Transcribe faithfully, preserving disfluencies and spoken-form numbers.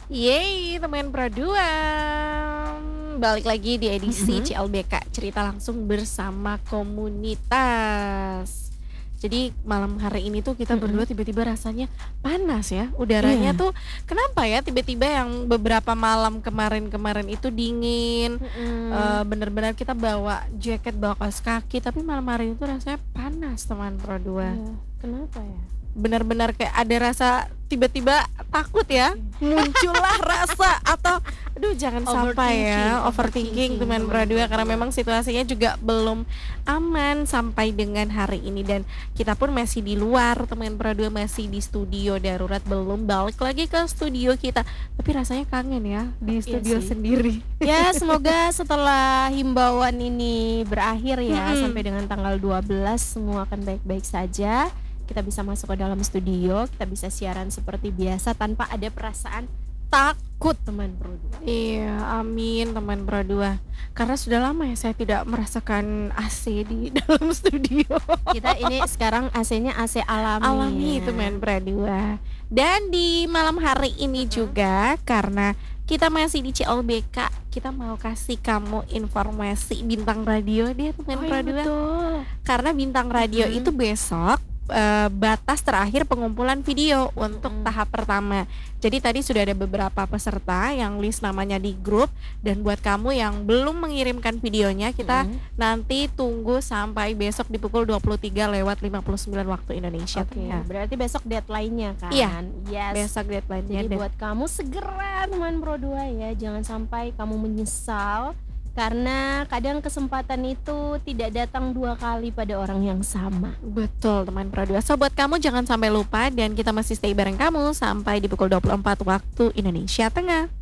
Yeay, teman Pro dua. Balik lagi di edisi Mhm. C L B K, cerita langsung bersama komunitas. Jadi malam hari ini tuh kita berdua Mhm. tiba-tiba rasanya panas ya, udaranya Iya. tuh kenapa ya tiba-tiba yang beberapa malam kemarin-kemarin itu dingin, eee, Mhm. bener-bener kita bawa jaket, bawa kaos kaki, tapi malam hari itu rasanya panas teman Pro dua. Iya, kenapa ya? Benar-benar kayak ada rasa tiba-tiba takut ya, muncullah rasa atau aduh jangan sampai Overthinking ya overthinking overthinking teman Pro teman dua Pro karena dua. memang situasinya juga belum aman sampai dengan hari ini dan kita pun masih di luar teman Pro dua, masih di studio darurat, belum balik lagi ke studio kita. Tapi rasanya kangen ya di Iya studio sih. sendiri. Ya semoga setelah himbauan ini berakhir ya, Mhm. sampai dengan tanggal dua belas semua akan baik-baik saja. Kita bisa masuk ke dalam studio, kita bisa siaran seperti biasa tanpa ada perasaan takut teman Pro dua. Iya, amin teman Pro dua. Karena sudah lama ya saya tidak merasakan A C di dalam studio. Kita ini sekarang A C-nya A C Alami alami teman ya. Pro dua. Dan di malam hari ini Mhm. juga karena kita masih di C L B K, kita mau kasih kamu informasi bintang radio deh teman Oh Pro iya dua. betul. Karena bintang radio Mhm. itu besok, eee, batas terakhir pengumpulan video untuk Mhm. tahap pertama. Jadi tadi sudah ada beberapa peserta yang list namanya di grup dan buat kamu yang belum mengirimkan videonya, kita Mhm. nanti tunggu sampai besok di pukul dua puluh tiga lewat lima puluh sembilan waktu Indonesia Oke, Tengah. berarti besok deadline-nya kan? Iya, Yes. besok deadline-nya Jadi dan buat kamu segera teman Pro dua ya, jangan sampai kamu menyesal karena kadang kesempatan itu tidak datang dua kali pada orang yang sama. betul teman Pro dua. So buat kamu jangan sampai lupa dan kita masih stay bareng kamu sampai di pukul dua puluh empat waktu Indonesia Tengah.